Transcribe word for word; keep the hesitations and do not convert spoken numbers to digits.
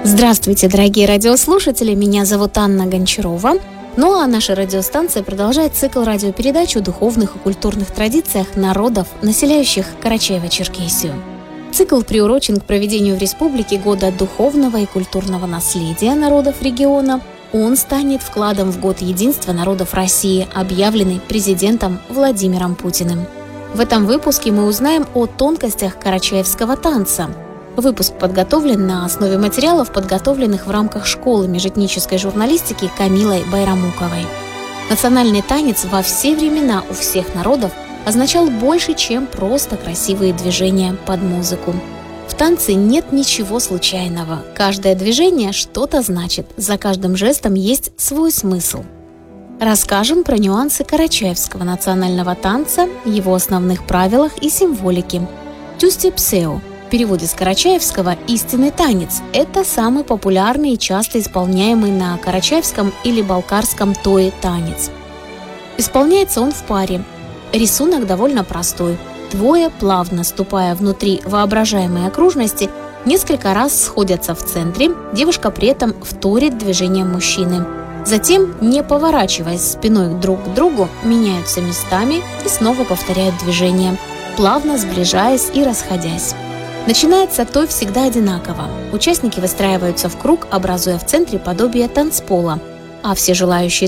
Здравствуйте, дорогие радиослушатели, меня зовут Анна Гончарова. Ну а наша радиостанция продолжает цикл радиопередач о духовных и культурных традициях народов, населяющих Карачаево-Черкесию. Цикл приурочен к проведению в республике Года духовного и культурного наследия народов региона. Он станет вкладом в Год единства народов России, объявленный президентом Владимиром Путиным. В этом выпуске мы узнаем о тонкостях карачаевского танца. Выпуск подготовлен на основе материалов, подготовленных в рамках школы межэтнической журналистики Камилой Байрамуковой. Национальный танец во все времена у всех народов означал больше, чем просто красивые движения под музыку. В танце нет ничего случайного. Каждое движение что-то значит, за каждым жестом есть свой смысл. Расскажем про нюансы карачаевского национального танца, его основных правилах и символике. Тюстепсео. В переводе с карачаевского «истинный танец» – это самый популярный и часто исполняемый на карачаевском или балкарском тое танец. Исполняется он в паре. Рисунок довольно простой. Двое, плавно ступая внутри воображаемой окружности, несколько раз сходятся в центре, девушка при этом вторит движением мужчины. Затем, не поворачиваясь спиной друг к другу, меняются местами и снова повторяют движение, плавно сближаясь и расходясь. Начинается той всегда одинаково. Участники выстраиваются в круг, образуя в центре подобие танцпола, а все желающие